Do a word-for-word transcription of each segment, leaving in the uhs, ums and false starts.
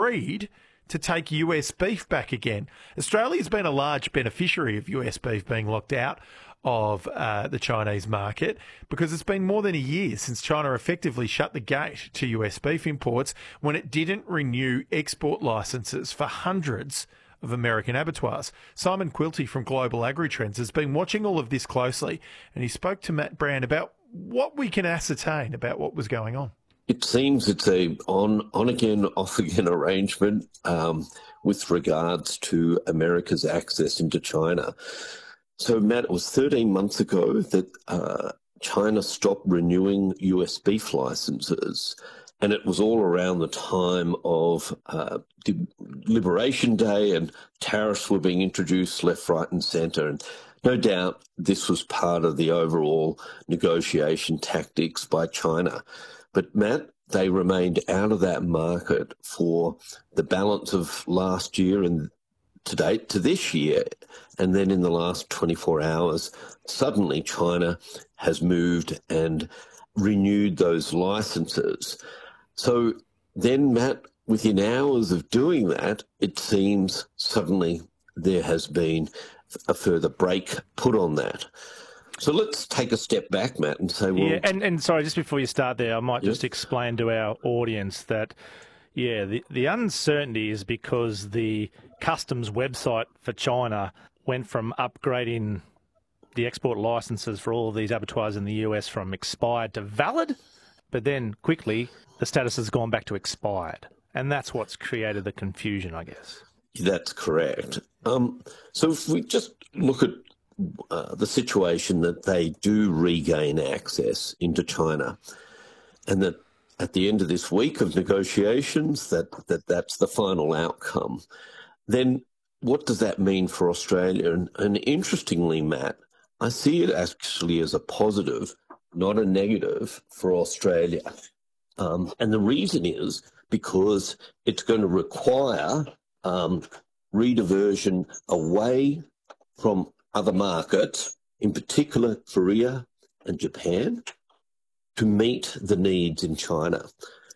agreed to take U S beef back again. Australia's been a large beneficiary of U S beef being locked out of uh, the Chinese market because it's been more than a year since China effectively shut the gate to U S beef imports when it didn't renew export licenses for hundreds of American abattoirs. Simon Quilty from Global Agri-Trends has been watching all of this closely, and he spoke to Matt Brown about what we can ascertain about what was going on. It seems it's a on, on again, off again arrangement um, with regards to America's access into China. So, Matt, it was thirteen months ago that uh, China stopped renewing U S beef licenses, and it was all around the time of uh, Liberation Day, and tariffs were being introduced left, right and centre. And no doubt this was part of the overall negotiation tactics by China. But, Matt, they remained out of that market for the balance of last year and to date to this year. And then in the last twenty-four hours, suddenly China has moved and renewed those licenses. So then, Matt, within hours of doing that, it seems suddenly there has been a further brake put on that. So let's take a step back, Matt, and say, well... Yeah, and, and sorry, just before you start there, I might just yep. explain to our audience that, yeah, the, the uncertainty is because the customs website for China went from upgrading the export licenses for all of these abattoirs in the U S from expired to valid, but then quickly the status has gone back to expired. And that's what's created the confusion, I guess. That's correct. Um, so if we just look at uh, the situation that they do regain access into China, and that at the end of this week of negotiations, that, that that's the final outcome, then what does that mean for Australia? And, and interestingly, Matt, I see it actually as a positive, not a negative for Australia. Um, and the reason is because it's going to require um, rediversion away from other markets, in particular Korea and Japan, to meet the needs in China.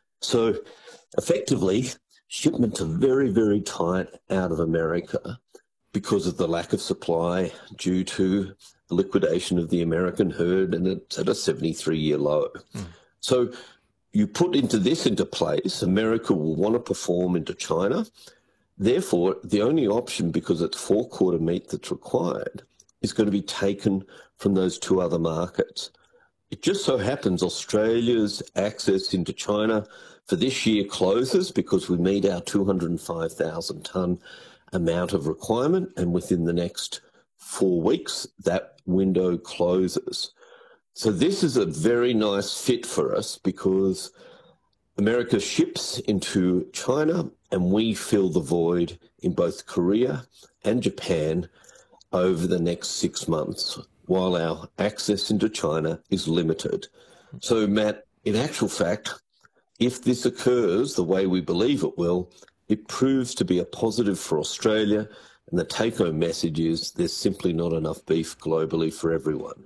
So effectively, shipments are very, very tight out of America because of the lack of supply due to the liquidation of the American herd, and it's at a seventy-three year low. Mm. So you put into this into place, America will want to perform into China. Therefore, the only option, because it's four-quarter meat that's required, is going to be taken from those two other markets. It just so happens Australia's access into China for this year closes because we meet our two hundred five thousand tonne amount of requirement, and within the next four weeks, that window closes. So this is a very nice fit for us because America ships into China and we fill the void in both Korea and Japan over the next six months while our access into China is limited. So, Matt, in actual fact, if this occurs the way we believe it will, it proves to be a positive for Australia, and the take-home message is there's simply not enough beef globally for everyone.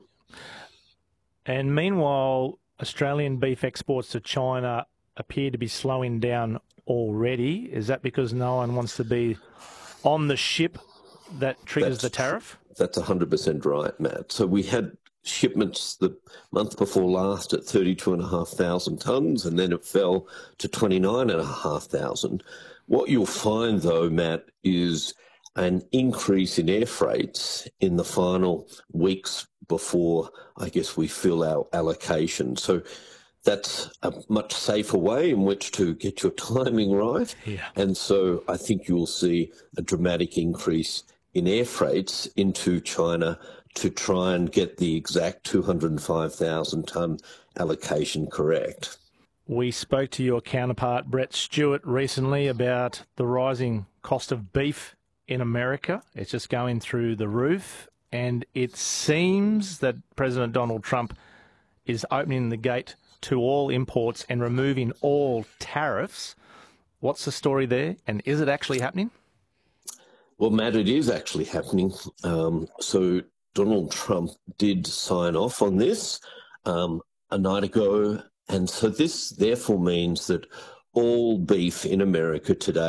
And meanwhile, Australian beef exports to China appear to be slowing down already. Is that because no one wants to be on the ship that triggers that's, the tariff? That's one hundred percent right, Matt. So we had shipments the month before last at thirty-two thousand five hundred tonnes, and then it fell to twenty-nine thousand five hundred. What you'll find, though, Matt, is an increase in air freights in the final weeks before, I guess, we fill our allocation. So that's a much safer way in which to get your timing right. Yeah. And so I think you'll see a dramatic increase in air freights into China to try and get the exact two hundred five thousand tonne allocation correct. We spoke to your counterpart, Brett Stewart, recently about the rising cost of beef in America. It's just going through the roof, and it seems that President Donald Trump is opening the gate to all imports and removing all tariffs. What's the story there, and is it actually happening? Well, Matt, it is actually happening. Um, so Donald Trump did sign off on this um, a night ago, and so this therefore means that all beef in America today